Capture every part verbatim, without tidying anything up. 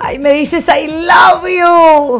Ay, me dices I love you.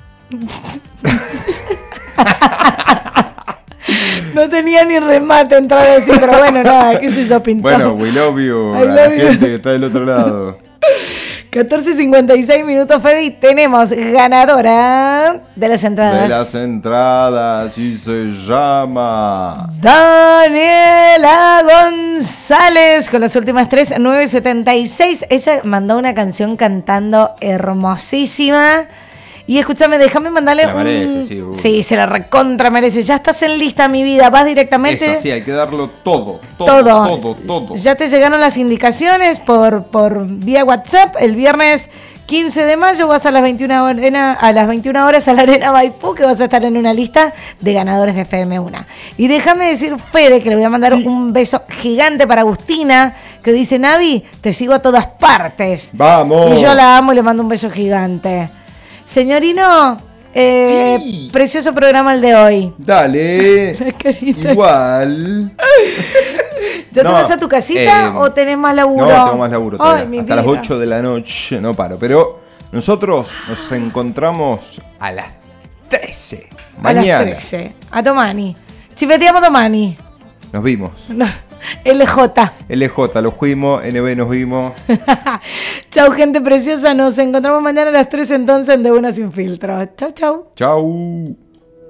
No tenía ni remate entrar a decir, pero bueno, nada, qué sé yo, pintado. Bueno, we love you, I a love la you. gente que está del otro lado. catorce cincuenta y seis minutos, Fede, y tenemos ganadora de las entradas. De las entradas, y se llama Daniela González, con las últimas tres, nueve setenta y seis. Ella mandó una canción cantando hermosísima. Y escúchame, déjame mandarle Se la merece, un... sí, uh. sí, se la recontra merece. Ya estás en lista, mi vida. Vas directamente... Eso, sí, hay que darlo todo, todo, Todo. todo, todo. Ya te llegaron las indicaciones por, por vía WhatsApp. El viernes quince de mayo vas a las veintiuna horas, a las veintiuna horas a la Arena Maipú, que vas a estar en una lista de ganadores de F M uno. Y déjame decir, Fede, que le voy a mandar sí. un beso gigante para Agustina, que dice, Navi, te sigo a todas partes. ¡Vamos! Y yo la amo y le mando un beso gigante. Señorino, eh, sí. precioso programa el de hoy. Dale. Igual. ¿Ya no, te vas a tu casita eh, o tenés más laburo? No, tengo más laburo. Ay, Hasta vida. las ocho de la noche no paro. Pero nosotros nos encontramos a las trece. Mañana. A las trece. A Domani. Ci vediamo domani. Nos vimos. No. L J. L J, los fuimos, N B nos vimos. Chau, gente preciosa. Nos encontramos mañana a las tres entonces en De Una Sin Filtro. Chau, chau. Chau.